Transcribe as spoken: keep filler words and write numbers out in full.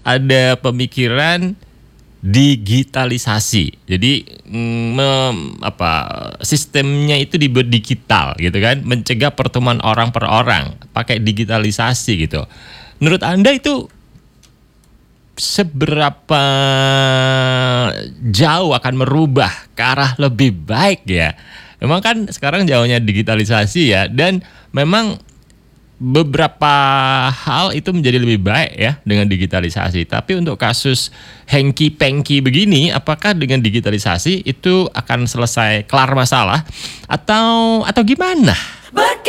ada pemikiran digitalisasi. Jadi mem, apa sistemnya itu dibuat digital gitu kan, mencegah pertemuan orang per orang pakai digitalisasi gitu. Menurut Anda itu seberapa jauh akan merubah ke arah lebih baik ya? Memang kan sekarang jauhnya digitalisasi ya, dan memang beberapa hal itu menjadi lebih baik ya dengan digitalisasi. Tapi untuk kasus hengki pengki begini, apakah dengan digitalisasi itu akan selesai kelar masalah atau atau gimana?